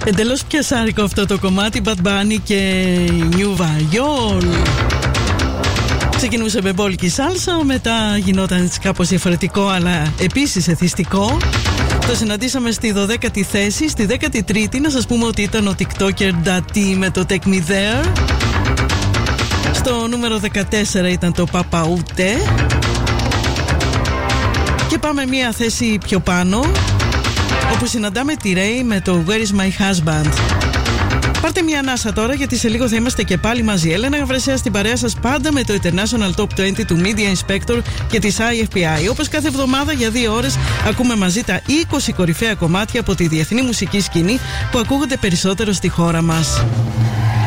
Εντελώς πιασάρικο αυτό το κομμάτι, Bad Bunny και New York. Ξεκινούσε με μπόλικη σάλσα, μετά γινόταν έτσι κάπως διαφορετικό αλλά επίσης εθιστικό. Το συναντήσαμε στη 12η θέση. Στη 13η να σας πούμε ότι ήταν ο TikToker Dati με το Take Me There. Στο νούμερο 14 ήταν το Papa Ute. Και πάμε μία θέση πιο πάνω, όπου συναντάμε τη Ray με το Where is my husband. Πάρτε μια ανάσα τώρα, γιατί σε λίγο θα είμαστε και πάλι μαζί. Έλενα Γαβρεσέα στην παρέα σας, πάντα με το International Top 20 του Media Inspector και της IFPI. Όπως κάθε εβδομάδα για 2 ώρες ακούμε μαζί τα 20 κορυφαία κομμάτια από τη διεθνή μουσική σκηνή που ακούγονται περισσότερο στη χώρα μας.